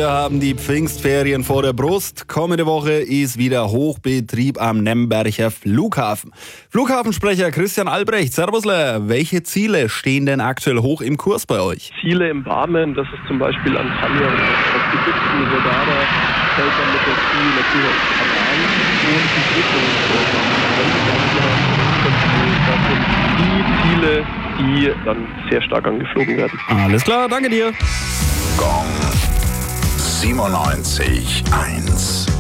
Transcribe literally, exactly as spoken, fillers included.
Wir haben die Pfingstferien vor der Brust. Kommende Woche ist wieder Hochbetrieb am Nemberger Flughafen. Flughafensprecher Christian Albrecht, Servusler. Welche Ziele stehen denn aktuell hoch im Kurs bei euch? Ziele im Barmen, das ist zum Beispiel Antalya und das Gebiet Sodara, fällt dann mit dazu, natürlich auch Kanan und die Brücken. Das sind die Ziele, die dann sehr stark angeflogen werden. Alles klar, danke dir. Gong siebenundneunzig Komma eins